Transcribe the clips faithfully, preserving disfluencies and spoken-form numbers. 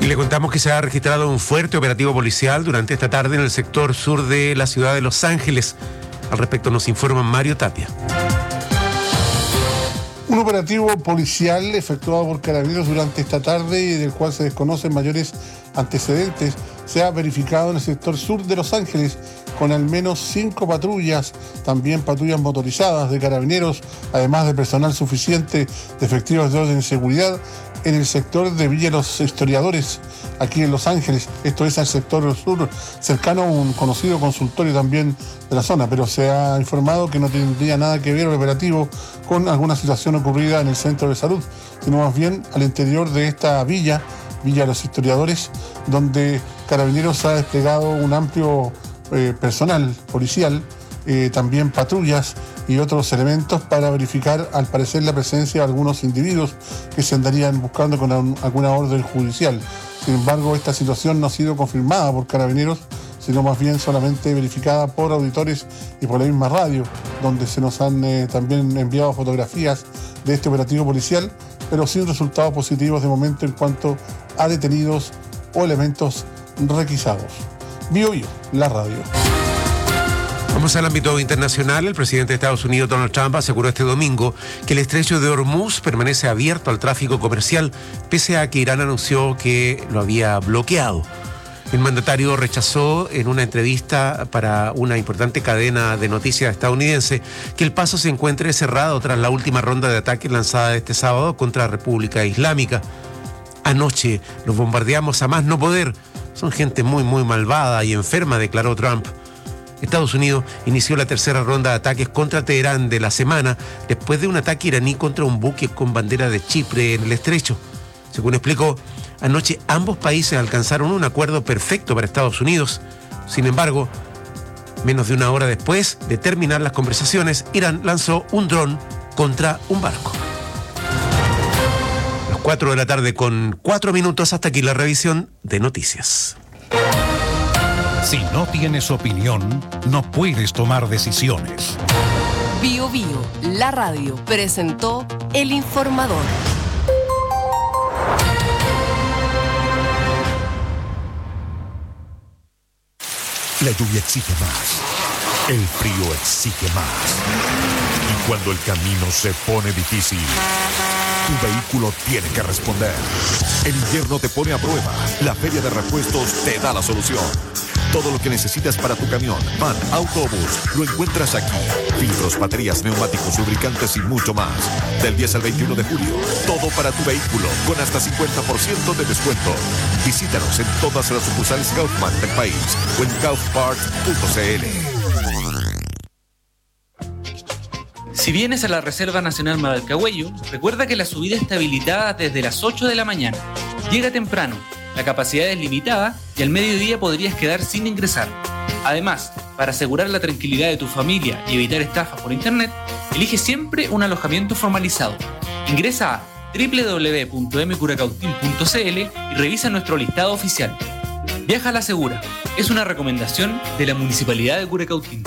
Y le contamos que se ha registrado un fuerte operativo policial durante esta tarde en el sector sur de la ciudad de Los Ángeles. Al respecto nos informa Mario Tapia. Un operativo policial efectuado por Carabineros durante esta tarde y del cual se desconocen mayores antecedentes se ha verificado en el sector sur de Los Ángeles con al menos cinco patrullas, también patrullas motorizadas de Carabineros, además de personal suficiente de efectivos de orden y seguridad en el sector de Villa Los Historiadores, aquí en Los Ángeles. Esto es al sector sur, cercano a un conocido consultorio también de la zona, pero se ha informado que no tendría nada que ver el operativo con alguna situación ocurrida en el centro de salud, sino más bien al interior de esta villa, Villa Los Historiadores, donde Carabineros ha desplegado un amplio eh, personal policial, eh, también patrullas y otros elementos para verificar, al parecer, la presencia de algunos individuos que se andarían buscando con un, alguna orden judicial. Sin embargo, esta situación no ha sido confirmada por Carabineros, sino más bien solamente verificada por auditores y por la misma radio, donde se nos han eh, también enviado fotografías de este operativo policial, pero sin resultados positivos de momento en cuanto a detenidos o elementos requisados. Bio Bio, la radio. Vamos al ámbito internacional. El presidente de Estados Unidos, Donald Trump, aseguró este domingo que el estrecho de Hormuz permanece abierto al tráfico comercial, pese a que Irán anunció que lo había bloqueado. El mandatario rechazó en una entrevista para una importante cadena de noticias estadounidense que el paso se encuentre cerrado tras la última ronda de ataques lanzada este sábado contra la República Islámica. Anoche los bombardeamos a más no poder. Son gente muy, muy malvada y enferma, declaró Trump. Estados Unidos inició la tercera ronda de ataques contra Teherán de la semana después de un ataque iraní contra un buque con bandera de Chipre en el estrecho. Según explicó, anoche ambos países alcanzaron un acuerdo perfecto para Estados Unidos. Sin embargo, menos de una hora después de terminar las conversaciones, Irán lanzó un dron contra un barco. Las cuatro de la tarde con cuatro minutos, hasta aquí la revisión de noticias. Si no tienes opinión, no puedes tomar decisiones. Bio Bio, la radio, presentó El Informador. La lluvia exige más, el frío exige más. Y cuando el camino se pone difícil, tu vehículo tiene que responder. El invierno te pone a prueba. La Feria de Repuestos te da la solución. Todo lo que necesitas para tu camión, van, autobús, lo encuentras aquí. Filtros, baterías, neumáticos, lubricantes y mucho más. Del diez al veintiuno de julio, todo para tu vehículo, con hasta cincuenta por ciento de descuento. Visítanos en todas las sucursales Kaufman del país o en kaufpart punto c l. Si vienes a la Reserva Nacional Madalcahuello, recuerda que la subida está habilitada desde las ocho de la mañana. Llega temprano, la capacidad es limitada y al mediodía podrías quedar sin ingresar. Además, para asegurar la tranquilidad de tu familia y evitar estafas por internet, elige siempre un alojamiento formalizado. Ingresa a doble u doble u doble u punto m curacautín punto c l y revisa nuestro listado oficial. Viaja a la segura. Es una recomendación de la Municipalidad de Curacautín.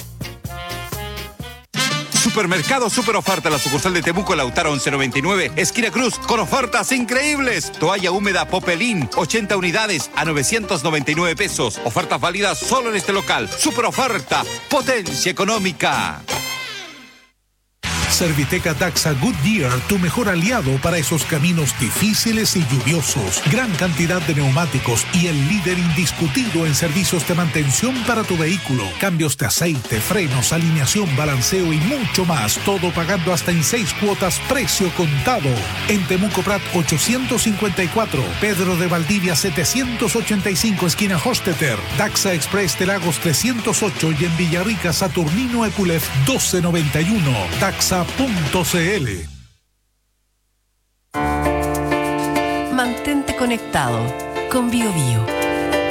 Supermercado Super Oferta, la sucursal de Temuco, Lautaro once noventa y nueve, esquina Cruz, con ofertas increíbles. Toalla húmeda Popelín, ochenta unidades a novecientos noventa y nueve pesos. Ofertas válidas solo en este local. Super Oferta, potencia económica. Serviteca Daxa Goodyear, tu mejor aliado para esos caminos difíciles y lluviosos. Gran cantidad de neumáticos y el líder indiscutido en servicios de mantención para tu vehículo. Cambios de aceite, frenos, alineación, balanceo y mucho más. Todo pagando hasta en seis cuotas, precio contado. En Temuco Prat ochocientos cincuenta y cuatro, Pedro de Valdivia setecientos ochenta y cinco, esquina Hosteter. Daxa Express de Lagos trescientos ocho y en Villarrica Saturnino Epulef doce noventa y uno. Daxa punto c l. Mantente conectado con Bio Bio.